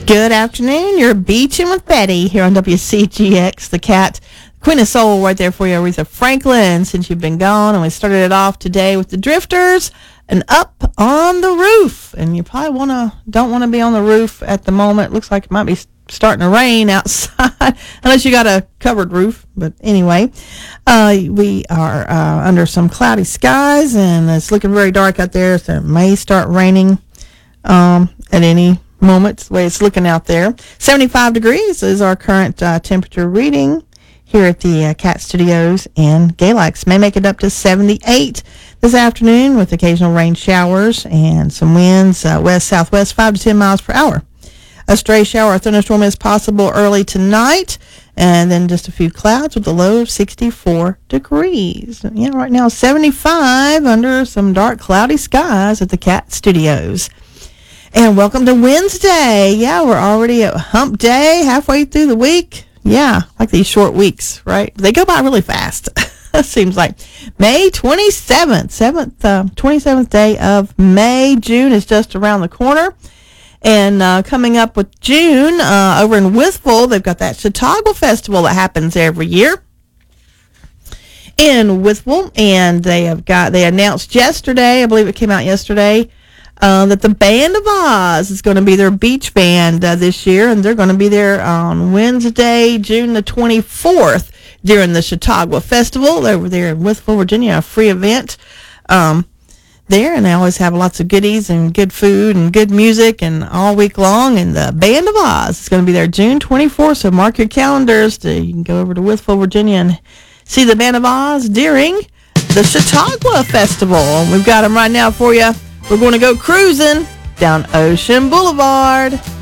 Good afternoon. You're beaching with Betty here on WCGX, the cat. Queen of Soul right there for you, Aretha Franklin, since you've been gone. And we started it off today with the Drifters and Up on the Roof. And you probably don't want to be on the roof at the moment. It looks like it might be starting to rain outside, unless you got a covered roof. But anyway, we are under some cloudy skies, and it's looking very dark out there, so it may start raining at any moment, the way it's looking out there. 75 degrees is our current temperature reading here at the Cat Studios, and Galax may make it up to 78 this afternoon with occasional rain showers and some winds west-southwest 5 to 10 miles per hour. A stray shower or thunderstorm is possible early tonight, and then just a few clouds with a low of 64 degrees. Yeah, right now 75 under some dark cloudy skies at the Cat Studios. And welcome to Wednesday. Yeah, we're already at hump day, halfway through the week. Yeah, like these short weeks, right? They go by really fast. Seems like May 27th, 27th day of May. June is just around the corner. And coming up with June, over in Withville, they've got that Chautauqua Festival that happens every year in Withville. And they announced yesterday, I believe it came out yesterday, that the Band of Oz is going to be their beach band this year, and they're going to be there on Wednesday, June the 24th, during the Chautauqua Festival over there in Withville, Virginia, a free event there, and they always have lots of goodies and good food and good music and all week long, and the Band of Oz is going to be there June 24th, so mark your calendars. You can go over to Withville, Virginia, and see the Band of Oz during the Chautauqua Festival. We've got them right now for you. We're going to go cruising down Ocean Boulevard.